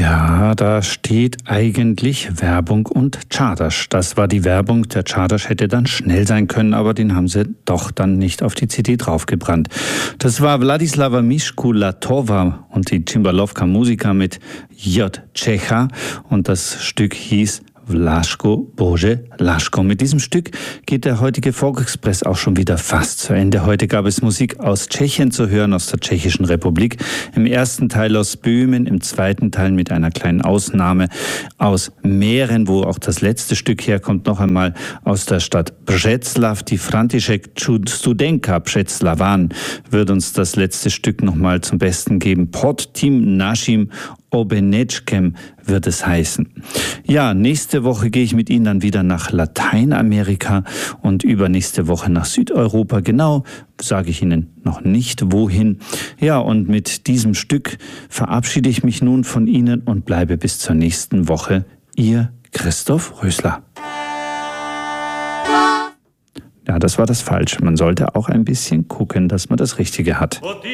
Ja, da steht eigentlich Werbung und Czardas. Das war die Werbung. Der Czardas hätte dann schnell sein können, aber den haben sie doch dann nicht auf die CD draufgebrannt. Das war Wladislawa Miškulatova und die Cimbalowka Musika mit J. Czecha und das Stück hieß Vlaško, Bože, Laško. Mit diesem Stück geht der heutige Folk-Express auch schon wieder fast zu Ende. Heute gab es Musik aus Tschechien zu hören, aus der Tschechischen Republik. Im ersten Teil aus Böhmen, im zweiten Teil mit einer kleinen Ausnahme aus Mähren, wo auch das letzte Stück herkommt, noch einmal aus der Stadt Břeclav. Die František Studenka Břeclavan wird uns das letzte Stück nochmal zum Besten geben. Pod tím naším Obenečkem wird es heißen. Ja, nächste Woche gehe ich mit Ihnen dann wieder nach Lateinamerika und übernächste Woche nach Südeuropa. Genau sage ich Ihnen noch nicht wohin. Ja, und mit diesem Stück verabschiede ich mich nun von Ihnen und bleibe bis zur nächsten Woche. Ihr Christoph Rösler. Ja, das war das Falsche. Man sollte auch ein bisschen gucken, dass man das Richtige hat.